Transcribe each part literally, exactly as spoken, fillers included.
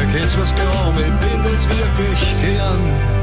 kennst was glauben, ich bin das wirklich gern.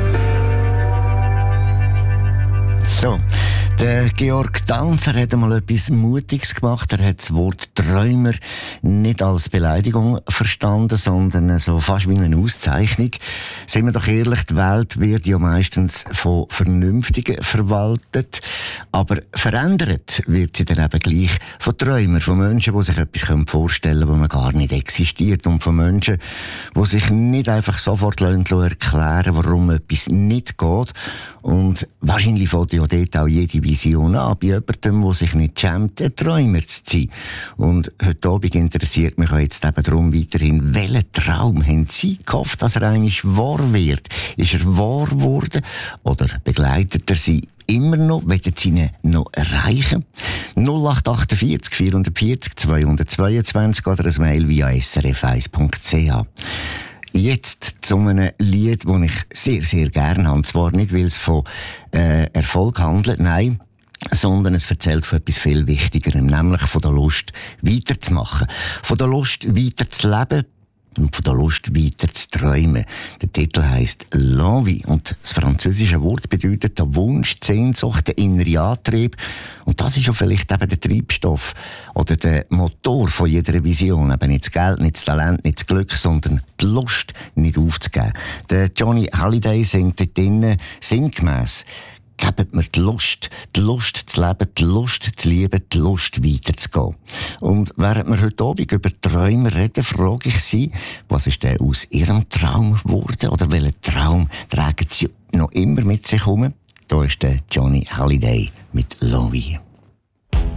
So, der Georg Danzer hat einmal etwas Mutiges gemacht. Er hat das Wort Träumer nicht als Beleidigung verstanden, sondern so fast wie eine Auszeichnung. Seien wir doch ehrlich, die Welt wird ja meistens von Vernünftigen verwaltet, aber verändert wird sie dann eben gleich von Träumern, von Menschen, die sich etwas vorstellen können, das noch gar nicht existiert, und von Menschen, die sich nicht einfach sofort erklären lassen, warum etwas nicht geht. Und wahrscheinlich fängt ja dort auch jede Vision an, bei jemandem, der sich nicht schämt, ein Träumer zu sein. Und heute Abend interessiert mich auch jetzt eben darum weiterhin, welchen Traum haben Sie gehofft, dass er eigentlich wahr wird? Ist er wahr geworden? Oder begleitet er Sie immer noch? Wollen Sie ihn noch erreichen? null acht achtundvierzig vierhundertvierzig zweihundertzweiundzwanzig oder ein Mail via s r f eins punkt c h. Jetzt zu einem Lied, das ich sehr, sehr gerne habe. Zwar nicht, weil es von äh, Erfolg handelt, nein, sondern es erzählt von etwas viel Wichtigerem, nämlich von der Lust, weiterzumachen. Von der Lust, weiterzuleben und von der Lust, weiter zu träumen. Der Titel heisst «L'envie» und das französische Wort bedeutet der Wunsch, die Sehnsucht, der innere Antrieb. Und das ist ja vielleicht eben der Treibstoff oder der Motor von jeder Vision. Eben nicht das Geld, nicht das Talent, nicht das Glück, sondern die Lust nicht aufzugeben. Der Johnny Hallyday singt dort drinnen sinngemäss: «Gebt mir die Lust, die Lust zu leben, die Lust zu lieben, die Lust weiterzugehen.» Und während wir heute Abend über Träume reden, frage ich Sie, was ist denn aus Ihrem Traum geworden? Oder welchen Traum tragen Sie noch immer mit sich herum? Da ist der Johnny Hallyday mit «L'envie».